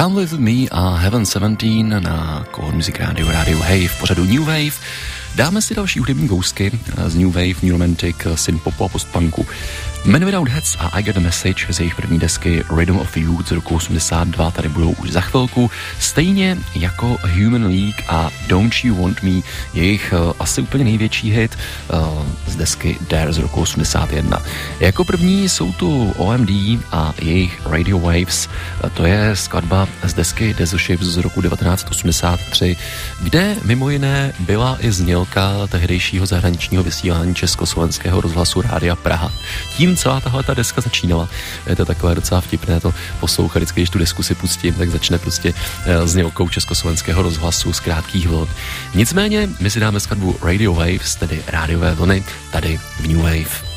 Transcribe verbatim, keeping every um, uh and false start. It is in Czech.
Come With Me a Heaven sedmnáct na Core Music Radio, Radio Wave, v pořadu New Wave. Dáme si další hudební kousky z New Wave, New Romantic, synthpopu a postpunku. Men Without Heads a I Get a Message z jejich první desky Rhythm of Youth z roku osmdesát dva tady budou už za chvilku. Stejně jako Human League a Don't You Want Me, jejich uh, asi úplně největší hit uh, z desky Dare z roku osmdesát jedna. Jako první jsou tu O M D a jejich Radio Waves, uh, to je skladba z desky Desert Ships z roku devatenáct osmdesát tři, kde mimo jiné byla i znělka tehdejšího zahraničního vysílání Československého rozhlasu Rádia Praha. Tím celá tahle ta deska začínala. Je to takové docela vtipné to poslouchat, vždycky, když tu desku si pustím, tak začne prostě znělkou Československého rozhlasu z krátkých vln. Nicméně my si dáme skladbu Radio Waves, tedy rádiové vlny, tady v New Wave.